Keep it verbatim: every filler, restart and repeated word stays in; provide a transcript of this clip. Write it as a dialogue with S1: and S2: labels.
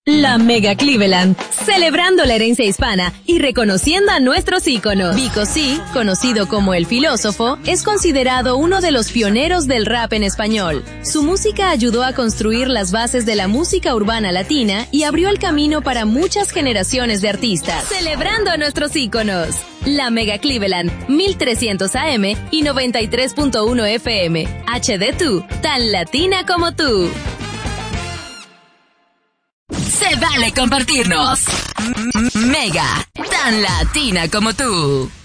S1: La Mega Cleveland, celebrando la herencia hispana y reconociendo a nuestros íconos. Vico C, conocido como el filósofo, es considerado uno de los pioneros del rap en español. Su música ayudó a construir las bases de la música urbana latina y abrió el camino para muchas generaciones de artistas. Celebrando a nuestros íconos. La Mega Cleveland, mil trescientos A M y noventa y tres punto uno F M. H D dos, tan latina como tú. Se vale compartirnos. Mega, tan latina como tú.